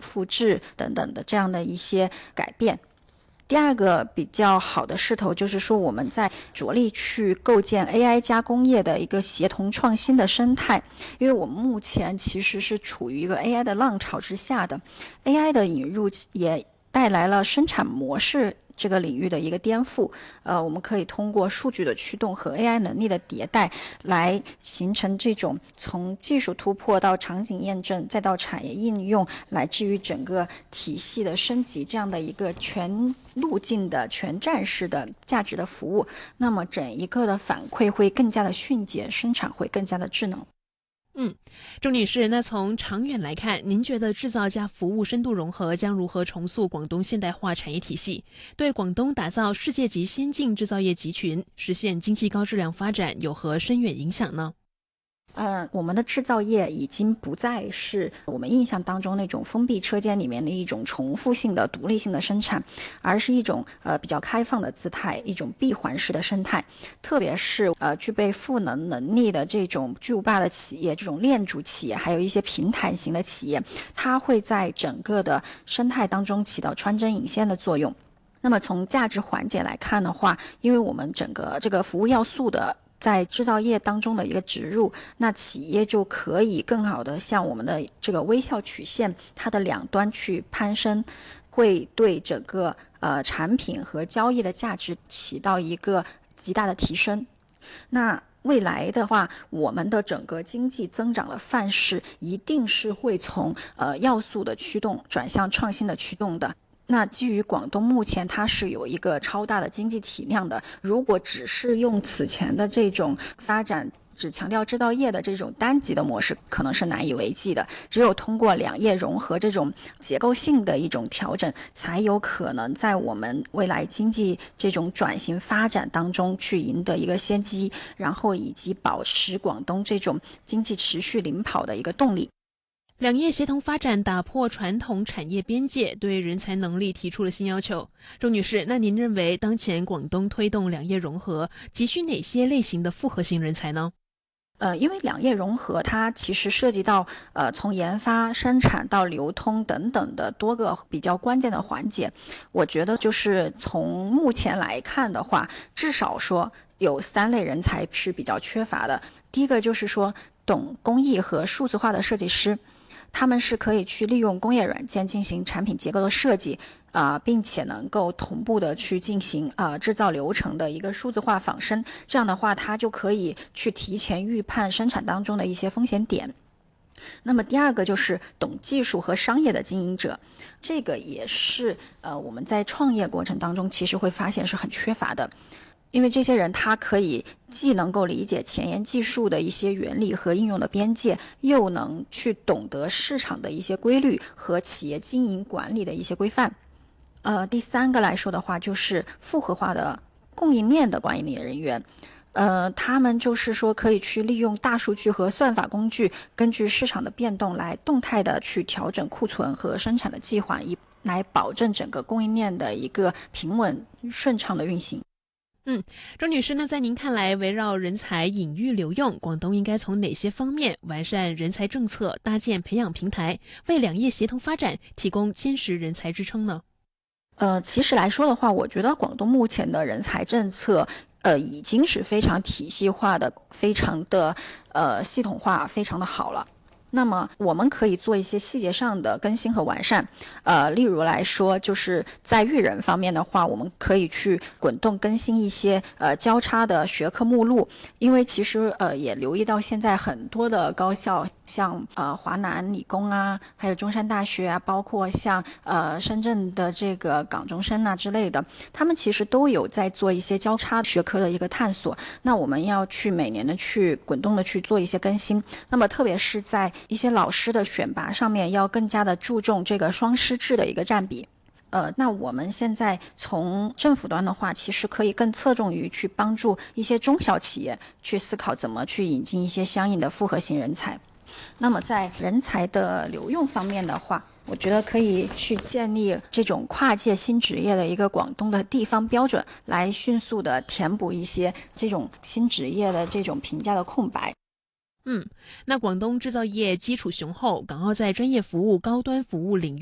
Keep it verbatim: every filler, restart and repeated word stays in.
复制等等的这样的一些改变。第二个比较好的势头就是说，我们在着力去构建 A I 加工业的一个协同创新的生态，因为我们目前其实是处于一个 A I 的浪潮之下的， A I 的引入也带来了生产模式这个领域的一个颠覆。呃，我们可以通过数据的驱动和 A I 能力的迭代，来形成这种从技术突破到场景验证，再到产业应用，来至于整个体系的升级，这样的一个全路径的全站式的价值的服务。那么整一个的反馈会更加的迅捷，生产会更加的智能。 嗯，周女士，那从长远来看，您觉得制造加服务深度融合将如何重塑广东现代化产业体系，对广东打造世界级先进制造业集群，实现经济高质量发展有何深远影响呢？ 呃，我们的制造业已经不再是我们印象当中那种封闭车间里面的一种重复性的独立性的生产，而是一种呃比较开放的姿态，一种闭环式的生态。特别是呃具备赋能能力的这种巨无霸的企业，这种链主企业，还有一些平台型的企业，它会在整个的生态当中起到穿针引线的作用。那么从价值环节来看的话，因为我们整个这个服务要素的在制造业当中的一个植入，那企业就可以更好的向我们的这个微笑曲线它的两端去攀升，会对整个呃产品和交易的价值起到一个极大的提升。那未来的话，我们的整个经济增长的范式一定是会从呃要素的驱动转向创新的驱动的。那基于广东目前它是有一个超大的经济体量的，如果只是用此前的这种发展只强调制造业的这种单极的模式，可能是难以为继的。只有通过两业融合这种结构性的一种调整，才有可能在我们未来经济这种转型发展当中去赢得一个先机，然后以及保持广东这种经济持续领跑的一个动力。 两业协同发展打破传统产业边界，对人才能力提出了新要求。周女士，那您认为当前广东推动两业融合，急需哪些类型的复合型人才呢？ 呃，因为两业融合，它其实涉及到呃从研发、生产到流通等等的多个比较关键的环节。我觉得就是从目前来看的话，至少说有三类人才是比较缺乏的。第一个就是说懂工艺和数字化的设计师。他们是可以去利用工业软件进行产品结构的设计，啊、呃，并且能够同步的去进行啊、呃、制造流程的一个数字化仿生。这样的话，它就可以去提前预判生产当中的一些风险点。那么第二个就是懂技术和商业的经营者，这个也是呃我们在创业过程当中其实会发现是很缺乏的。因为这些人他可以既能够理解前沿技术的一些原理和应用的边界，又能去懂得市场的一些规律和企业经营管理的一些规范。呃，第三个来说的话，就是复合化的供应链的管理人员。呃，他们就是说可以去利用大数据和算法工具，根据市场的变动来动态的去调整库存和生产的计划，以来保证整个供应链的一个平稳顺畅的运行。 嗯，周女士，那在您看来，围绕人才引育留用，广东应该从哪些方面完善人才政策，搭建培养平台，为两业协同发展提供坚实人才支撑呢？ 呃，其实来说的话，我觉得广东目前的人才政策，呃，已经是非常体系化的，非常的呃系统化，非常的好了。那么我们可以做一些细节上的更新和完善，呃，例如来说，就是在育人方面的话，我们可以去滚动更新一些呃交叉的学科目录，因为其实呃也留意到现在很多的高校，像呃华南理工啊，还有中山大学啊，包括像呃深圳的这个港中生啊之类的，他们其实都有在做一些交叉学科的一个探索。那我们要去每年的去滚动的去做一些更新，那么特别是在一些老师的选拔上面，要更加的注重这个双师制的一个占比。呃，那我们现在从政府端的话，其实可以更侧重于去帮助一些中小企业去思考怎么去引进一些相应的复合型人才。那么在人才的留用方面的话，我觉得可以去建立这种跨界新职业的一个广东的地方标准，来迅速的填补一些这种新职业的这种评价的空白。 嗯，那广东制造业基础雄厚，港澳在专业服务、高端服务领域